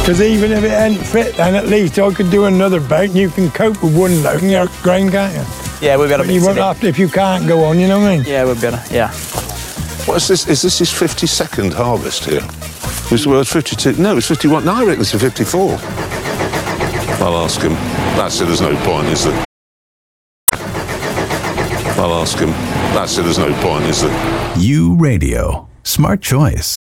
Because even if it ain't fit, then at least I could do another boat and you can cope with one load and your grain, can't you? Yeah, we'll be able to But you won't have to if you can't go on, you know what I mean? Yeah, we'll be able to, yeah. What is this? Is this his 52nd harvest here? Was the word 52? No, it's 51. No, I reckon it's a 54. I'll ask him. That's it, there's no point, is there? I'll ask him. That's it, there's no point, is there? U Radio. Smart choice.